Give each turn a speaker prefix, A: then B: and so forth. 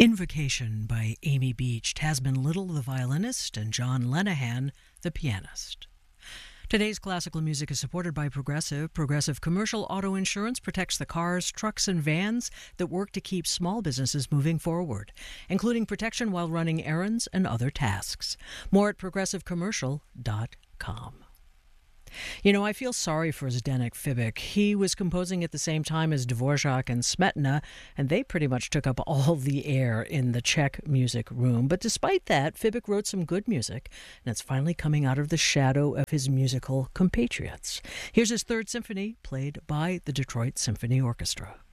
A: Invocation by Amy Beach, Tasman Little, the violinist, and John Lenihan, the pianist. Today's classical music is supported by Progressive. Progressive Commercial Auto Insurance protects the cars, trucks, and vans that work to keep small businesses moving forward, including protection while running errands and other tasks. More at progressivecommercial.com. You know, I feel sorry for Zdeněk Fibik. He was composing at the same time as Dvorak and Smetana, and they pretty much took up all the air in the Czech music room. But despite that, Fibik wrote some good music, and it's finally coming out of the shadow of his musical compatriots. Here's his Third Symphony, played by the Detroit Symphony Orchestra.